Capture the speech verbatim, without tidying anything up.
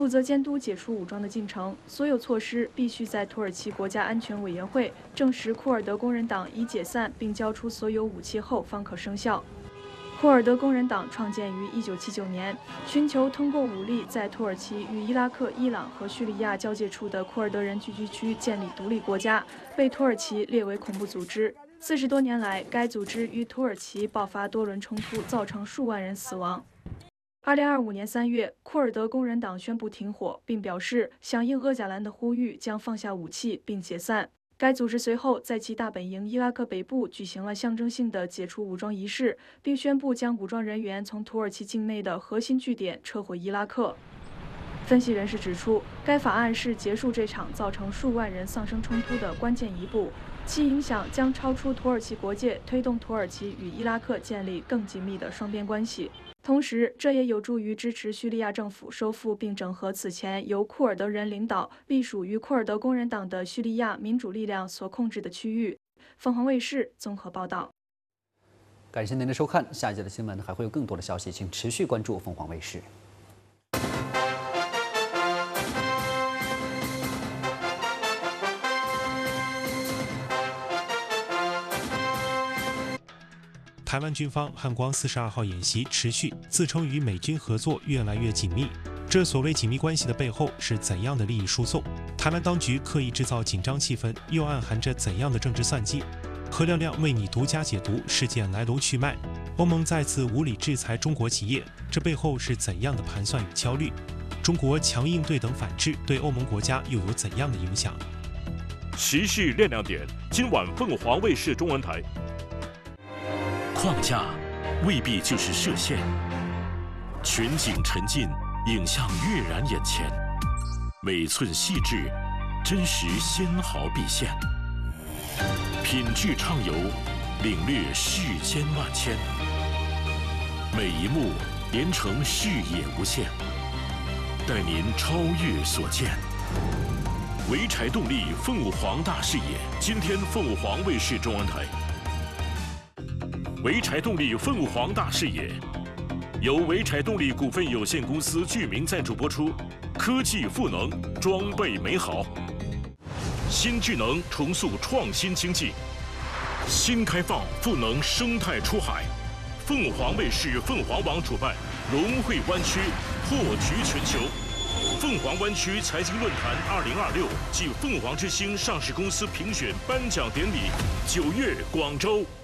负责监督解除武装的进程，所有措施必须在土耳其国家安全委员会证实库尔德工人党已解散并交出所有武器后方可生效。库尔德工人党创建于一九七九年，寻求通过武力在土耳其与伊拉克、伊朗和叙利亚交界处的库尔德人聚居区建立独立国家，被土耳其列为恐怖组织。四十多年来，该组织与土耳其爆发多轮冲突，造成数万人死亡。二零二五年三月，库尔德工人党宣布停火，并表示响应鄂贾兰的呼吁，将放下武器并解散。该组织随后在其大本营伊拉克北部举行了象征性的解除武装仪式，并宣布将武装人员从土耳其境内的核心据点撤回伊拉克。分析人士指出，该法案是结束这场造成数万人丧生冲突的关键一步，其影响将超出土耳其国界，推动土耳其与伊拉克建立更紧密的双边关系。同时，这也有助于支持叙利亚政府收复并整合此前由库尔德人领导、隶属于库尔德工人党的叙利亚民主力量所控制的区域。凤凰卫视综合报道。 感谢您的收看，下一节的新闻还会有更多的消息，请持续关注凤凰卫视。 台湾军方汉光四十二号演习持续，自称与美军合作越来越紧密。这所谓紧密关系的背后是怎样的利益输送？台湾当局刻意制造紧张气氛，又暗含着怎样的政治算计？何亮亮为你独家解读事件来龙去脉。欧盟再次无理制裁中国企业，这背后是怎样的盘算与焦虑？中国强硬对等反制对欧盟国家又有怎样的影响？ 时事亮亮点，今晚凤凰卫视中文台。框架未必就是射线，全景沉浸，影像跃然眼前，每寸细致，真实纤毫毕现，品质畅游，领略世间万千，每一幕连成视野无限，带您超越所见。潍柴动力凤凰大视野，今天凤凰卫视中文台。潍柴动力凤凰大视野，由潍柴动力股份有限公司具名赞助播出。科技赋能，装备美好，新智能重塑创新经济，新开放赋能生态出海。凤凰卫视凤凰网主办，融汇湾区，破局全球。凤凰湾区财经论坛二零二六暨凤凰之星上市公司评选颁奖典礼，九月广州。